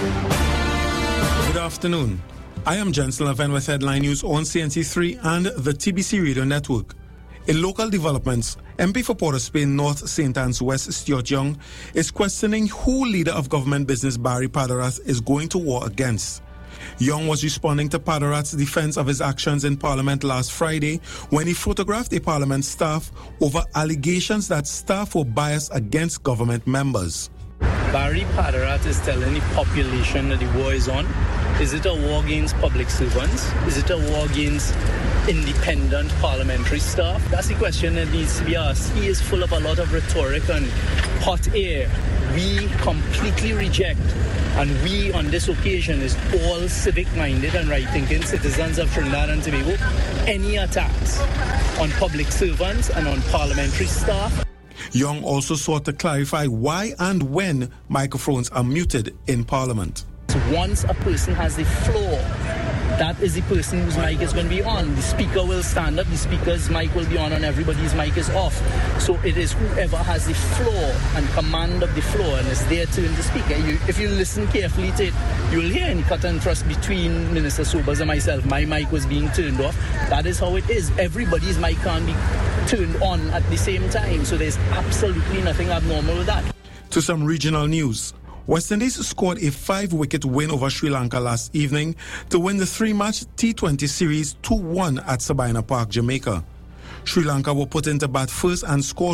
Good afternoon. I am Jensen Levin with headline news on CNC3 and the TBC Radio Network. In local developments, MP for Port of Spain North St. Anne's West Stuart Young is questioning who leader of government business Barry Padarat is going to war against. Young was responding to Padarat's defense of his actions in Parliament last Friday when he photographed a Parliament staff over allegations that staff were biased against government members. Barry Padarat is telling the population that the war is on. Is it a war against public servants? Is it a war against independent parliamentary staff? That's the question that needs to be asked. He is full of a lot of rhetoric and hot air. We completely reject, and we on this occasion is all civic-minded and right-thinking citizens of Trinidad and Tobago, any attacks on public servants and on parliamentary staff. Young also sought to clarify why and when microphones are muted in Parliament. Once a person has the floor, that is the person whose mic is going to be on. The speaker will stand up, the speaker's mic will be on, and everybody's mic is off. So it is whoever has the floor and command of the floor and is their turn to speak. If you listen carefully to it, you will hear any cut and thrust between Minister Sobers and myself. My mic was being turned off. That is how it is. Everybody's mic can't be turned on at the same time. So there's absolutely nothing abnormal with that. To some regional news. West Indies scored a 5-wicket win over Sri Lanka last evening to win the 3-match T20 series 2-1 at Sabina Park, Jamaica. Sri Lanka were put into bat first and scored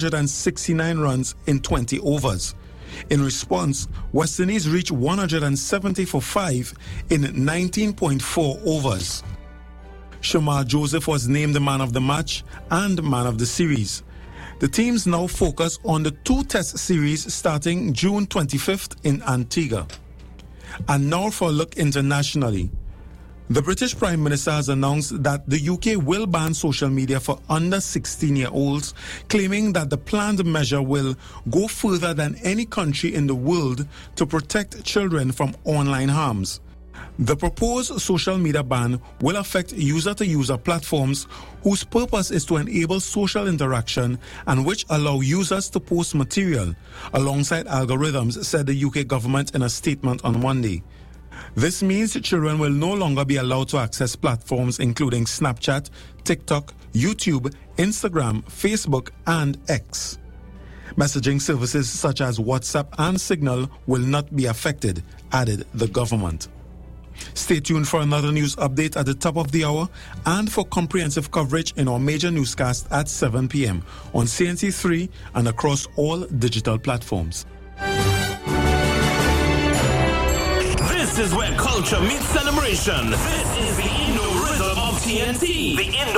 169 runs in 20 overs. In response, West Indies reached 170 for 5 in 19.4 overs. Shamar Joseph was named the man of the match and man of the series. The teams now focus on the 2-test series starting June 25th in Antigua. And now for a look internationally. The British Prime Minister has announced that the UK will ban social media for under 16-year-olds, claiming that the planned measure will go further than any country in the world to protect children from online harms. The proposed social media ban will affect user-to-user platforms whose purpose is to enable social interaction and which allow users to post material, alongside algorithms, said the UK government in a statement on Monday. This means children will no longer be allowed to access platforms including Snapchat, TikTok, YouTube, Instagram, Facebook, and X. Messaging services such as WhatsApp and Signal will not be affected, added the government. Stay tuned for another news update at the top of the hour and for comprehensive coverage in our major newscast at 7 p.m. on CNC3 and across all digital platforms. This is where culture meets celebration. This is the Indo Rhythm of TNT. The Indo